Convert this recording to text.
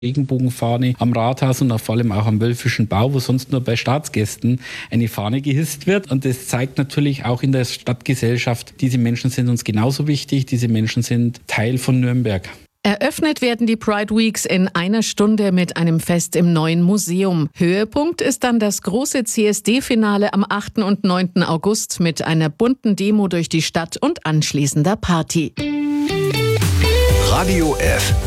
Regenbogenfahne am Rathaus und vor allem auch am Wölfischen Bau, wo sonst nur bei Staatsgästen eine Fahne gehisst wird. Und das zeigt natürlich auch in der Stadtgesellschaft, diese Menschen sind uns genauso wichtig, diese Menschen sind Teil von Nürnberg. Eröffnet werden die Pride Weeks in einer Stunde mit einem Fest im neuen Museum. Höhepunkt ist dann das große CSD-Finale am 8. und 9. August mit einer bunten Demo durch die Stadt und anschließender Party. Radio F.